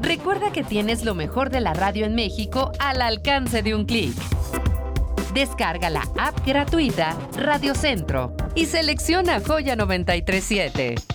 Recuerda que tienes lo mejor de la radio en México al alcance de un clic. Descarga la app gratuita Radio Centro y selecciona Joya 937.